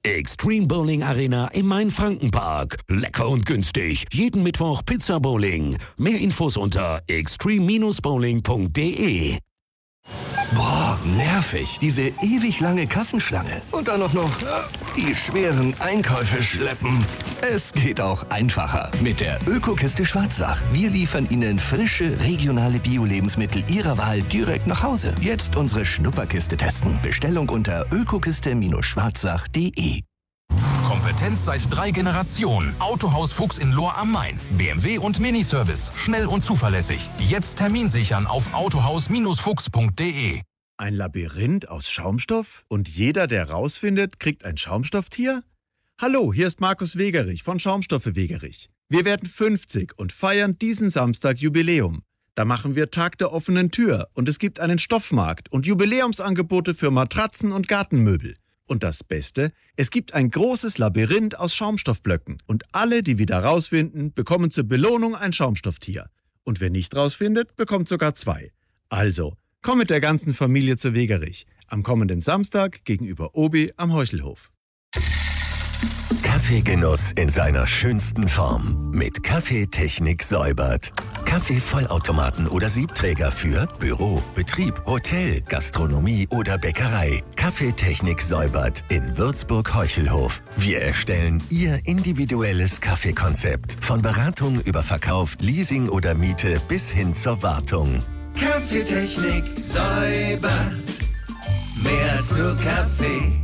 Extreme Bowling Arena im Main-Franken-Park. Lecker und günstig. Jeden Mittwoch Pizza Bowling. Mehr Infos unter extreme-bowling.de. Boah, nervig. Diese ewig lange Kassenschlange. Und dann noch die schweren Einkäufe schleppen. Es geht auch einfacher mit der Ökokiste Schwarzach. Wir liefern Ihnen frische, regionale Bio-Lebensmittel Ihrer Wahl direkt nach Hause. Jetzt unsere Schnupperkiste testen. Bestellung unter ökokiste-schwarzach.de. Kompetenz seit 3 Generationen. Autohaus Fuchs in Lohr am Main. BMW und Miniservice. Schnell und zuverlässig. Jetzt Termin sichern auf autohaus-fuchs.de. Ein Labyrinth aus Schaumstoff? Und jeder, der rausfindet, kriegt ein Schaumstofftier? Hallo, hier ist Markus Wegerich von Schaumstoffe Wegerich. Wir werden 50 und feiern diesen Samstag Jubiläum. Da machen wir Tag der offenen Tür und es gibt einen Stoffmarkt und Jubiläumsangebote für Matratzen und Gartenmöbel. Und das Beste, es gibt ein großes Labyrinth aus Schaumstoffblöcken und alle, die wieder rausfinden, bekommen zur Belohnung ein Schaumstofftier. Und wer nicht rausfindet, bekommt sogar 2. Also, komm mit der ganzen Familie zu Wegerich. Am kommenden Samstag gegenüber Obi am Heuchelhof. Kaffeegenuss in seiner schönsten Form mit Kaffeetechnik Säubert. Kaffeevollautomaten oder Siebträger für Büro, Betrieb, Hotel, Gastronomie oder Bäckerei. Kaffeetechnik Säubert in Würzburg-Heuchelhof. Wir erstellen Ihr individuelles Kaffeekonzept. Von Beratung über Verkauf, Leasing oder Miete bis hin zur Wartung. Kaffeetechnik Säubert. Mehr als nur Kaffee.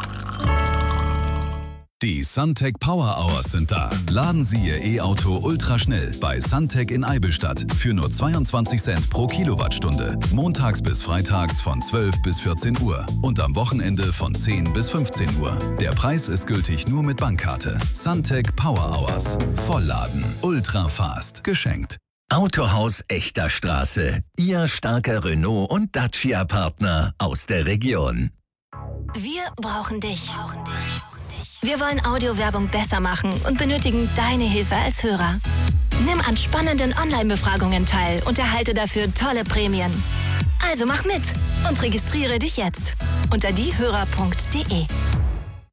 Die Suntec Power Hours sind da. Laden Sie Ihr E-Auto ultraschnell bei Suntec in Eibelstadt für nur 22 Cent pro Kilowattstunde. Montags bis freitags von 12 bis 14 Uhr und am Wochenende von 10 bis 15 Uhr. Der Preis ist gültig nur mit Bankkarte. Suntec Power Hours. Vollladen. Ultra fast. Geschenkt. Autohaus Echter Straße. Ihr starker Renault- und Dacia-Partner aus der Region. Wir brauchen dich. Wir wollen Audiowerbung besser machen und benötigen deine Hilfe als Hörer. Nimm an spannenden Online-Befragungen teil und erhalte dafür tolle Prämien. Also mach mit und registriere dich jetzt unter diehörer.de.